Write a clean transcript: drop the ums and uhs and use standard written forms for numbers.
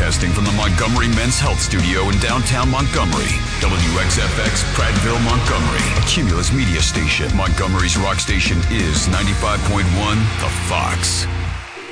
Broadcasting from the Montgomery Men's Health Studio in downtown Montgomery. WXFX, Prattville, Montgomery. A Cumulus media station. Montgomery's rock station is 95.1 The Fox.